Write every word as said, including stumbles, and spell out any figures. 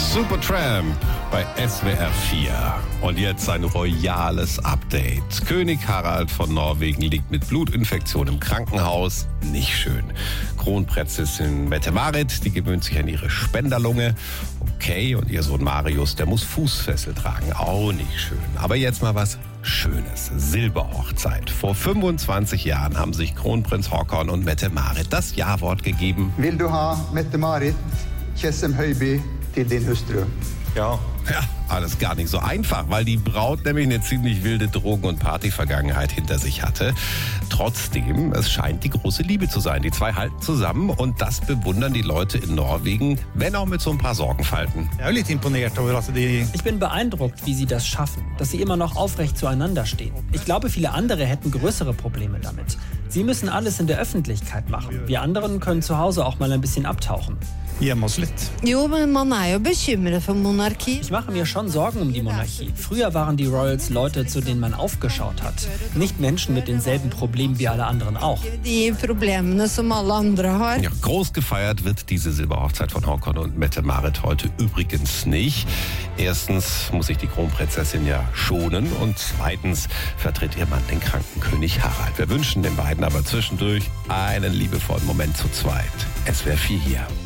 Supertramp bei S W R vier. Und jetzt ein royales Update. König Harald von Norwegen liegt mit Blutinfektion im Krankenhaus. Nicht schön. Kronprinzessin Mette-Marit, die gewöhnt sich an ihre Spenderlunge. Okay, und ihr Sohn Marius, der muss Fußfessel tragen. Auch nicht schön. Aber jetzt mal was Schönes. Silberhochzeit. Vor fünfundzwanzig Jahren haben sich Kronprinz Haakon und Mette-Marit das Ja-Wort gegeben. Will du ha Mette-Marit, Tjessem Høiby, til din hustru? Ja. Ja, alles gar nicht so einfach, weil die Braut nämlich eine ziemlich wilde Drogen- und Partyvergangenheit hinter sich hatte. Trotzdem, es scheint die große Liebe zu sein. Die zwei halten zusammen und das bewundern die Leute in Norwegen, wenn auch mit so ein paar Sorgenfalten. Ich bin beeindruckt, wie sie das schaffen, dass sie immer noch aufrecht zueinander stehen. Ich glaube, viele andere hätten größere Probleme damit. Sie müssen alles in der Öffentlichkeit machen. Wir anderen können zu Hause auch mal ein bisschen abtauchen. Jo, men man er jo bekymret for monarki. Ich mache mir schon Sorgen um die Monarchie. Früher waren die Royals Leute, zu denen man aufgeschaut hat. Nicht Menschen mit denselben Problemen wie alle anderen auch. Die Probleme, som alle andre har. Ja, groß gefeiert wird diese Silberhochzeit von Haakon und Mette-Marit heute übrigens nicht. Erstens muss sich die Kronprinzessin ja schonen und zweitens vertritt ihr Mann den kranken König Harald. Wir wünschen den beiden aber zwischendurch einen liebevollen Moment zu zweit. S W R vier hier.